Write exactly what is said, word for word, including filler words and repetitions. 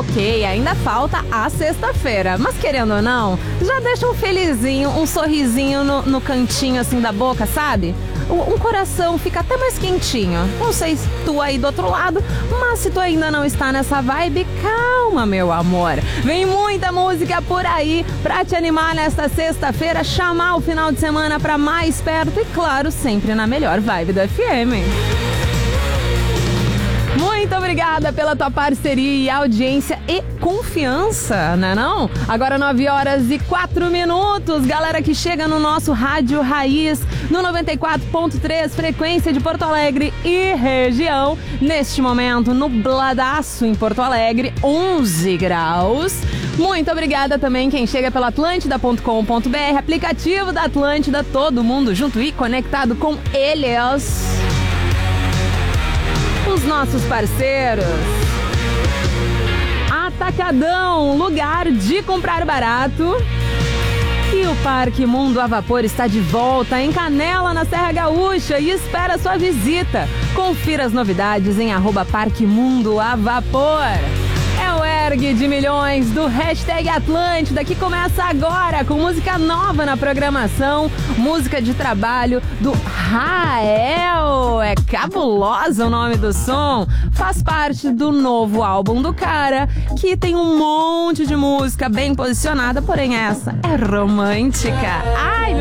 ok, ainda falta a sexta-feira. Mas querendo ou não, já deixa um felizinho, um sorrisinho no, no cantinho assim da boca, sabe? Um coração fica até mais quentinho. Não sei se tu aí do outro lado, mas se tu ainda não está nessa vibe, calma, meu amor. Vem muita música por aí pra te animar nesta sexta-feira, chamar o final de semana pra mais perto e, claro, sempre na melhor vibe do F M. Muito obrigada pela tua parceria, audiência e confiança, né não? Agora nove horas e quatro minutos, galera que chega no nosso Rádio Raiz, no noventa e quatro ponto três, frequência de Porto Alegre e região. Neste momento, nubladaço em Porto Alegre, onze graus. Muito obrigada também quem chega pela atlântida ponto com ponto b r, aplicativo da Atlântida, todo mundo junto e conectado com eles. Os nossos parceiros. Atacadão, lugar de comprar barato. E o Parque Mundo a Vapor está de volta em Canela, na Serra Gaúcha, e espera sua visita. Confira as novidades em arroba Parque Mundo a Vapor. É o ergue de milhões do Hashtag Atlântida, que começa agora com música nova na programação, música de trabalho do Rael. É cabulosa o nome do som, faz parte do novo álbum do cara, que tem um monte de música bem posicionada, porém essa é romântica. Ai, meu